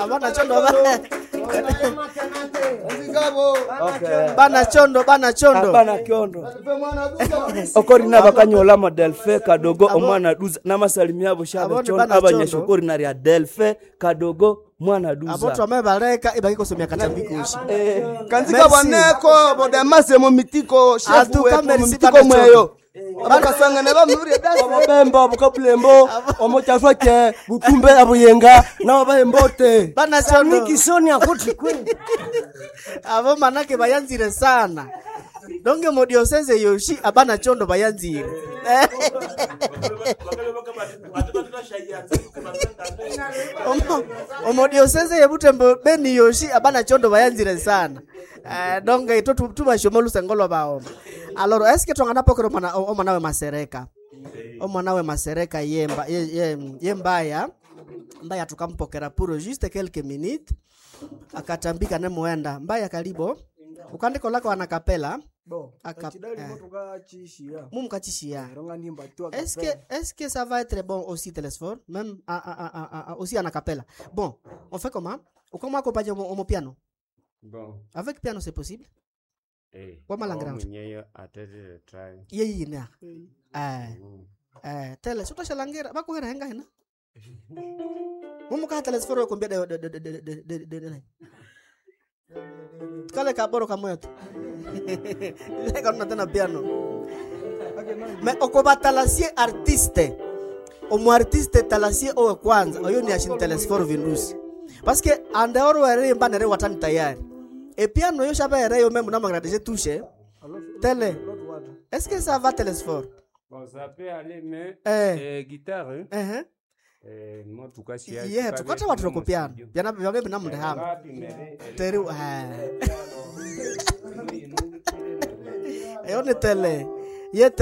Abana chondo bana chondo bana kiondo okori na bakanyola mo Delfe kadogo omwana duza namasalimia abo shabe chondo abanyashokori na ria Delfe kadogo mwana duza aboto amebaleka ibaki kusomia katambikushi kanzika baneko bodamase mu mitiko shefu wetu mu mitiko mweyo abakasanga ne bamuri dasi abemba bukabulembo omochafwa ke bukumbe abuyenga na bahembote bana chondo nikisoni akuti kwe abo manake bayanzire sana donge modioseze yoshi abana chondo bayanzire omodioseze yebutembo beni yoshi abana chondo bayanzire sana donge ito tubashomolu sengolo bao aloro eske tongana pokero mana omanawe masereka omanawe masereka yembaya mbaya tukampokera puro juste quelques minutes akatambika ne muenda mbaya kalibo ukandiko lako anakapela mumkachishia est-ce que ça va être bon aussi Telesphore même aussi anakapela bon on fait comment comment accompagner au piano bon avec piano c'est possible kwa malangra yeye na tele sota shalangera bako hera henga hena mumuka Telesphore ko mbeda de kale kaboro kamoto leka na tena piano mais okobatalasie artiste omo artiste talasie o kwanza oyo ni ashin Telesphore Vinus parce que andoro were mbanere watani tayari et piano yo shabere yo même na magrade touché tele est-ce que ça va Telesphore bon ça peut aller mais guitare mo tukashia tukata watu ko piano yana bebe na munde hamu teru ayone tele yete